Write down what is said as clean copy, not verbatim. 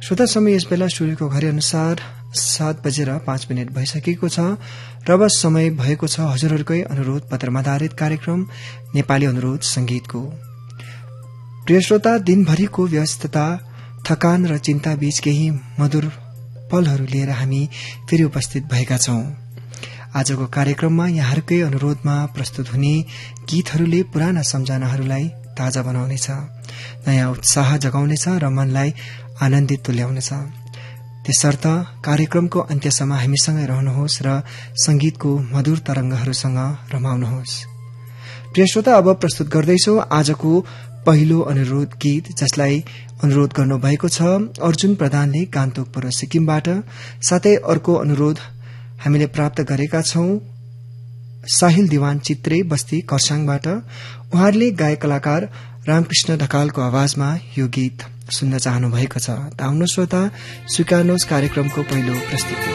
श्रोता समय यस बेला स्टुडियोको घडी अनुसार 7:05 भइसकेको छ र अब समय भएको छ हजुरहरूकै अनुरोध पत्रमा आधारित कार्यक्रम नेपाली अनुरोध संगीतको। प्रिय श्रोता, दिनभरिको व्यस्तता, थकान र चिन्ता बीच केही मधुर पलहरू लिएर हामी फेरि उपस्थित भएका छौं। आजको कार्यक्रममा यहाँहरूकै अनुरोधमा प्रस्तुत हुने गीतहरूले पुराना सम्झनाहरूलाई ताजा बनाउनेछ, नयाँ उत्साह जगाउनेछ र मनलाई आनन्दित तुल्याउनेछ। त्यसर्थ कार्यक्रमको अन्त्यसम्म हामीसँगै रहनुहोस् र संगीतको मधुर तरंगहरूसँग रमाउनुहोस्। प्रिय श्रोता, अब प्रस्तुत गर्दैछौ आजको पहिलो अनुरोध गीत, जसलाई अनुरोध गर्नुभएको छ अर्जुन प्रधानले गान्तोक पूर्व सिक्किमबाट। साथै अर्को अनुरोध हामीले प्राप्त गरेका छौं साहिल दिवान चित्रे बस्ती खरसाङबाट। उहाँहरूले गायक कलाकार रामकृष्ण ढकालको आवाजमा यो गीत सुन्न चाहनु भएको छ। त आउनु श्रोता, स्वीकार्नुहोस् कार्यक्रमको पहिलो प्रस्तुति।